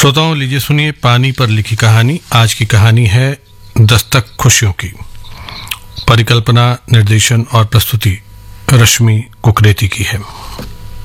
श्रोताओं, लीजिए सुनिए पानी पर लिखी कहानी। आज की कहानी है दस्तक खुशियों की। परिकल्पना, निर्देशन और प्रस्तुति रश्मि कुकरेती की है।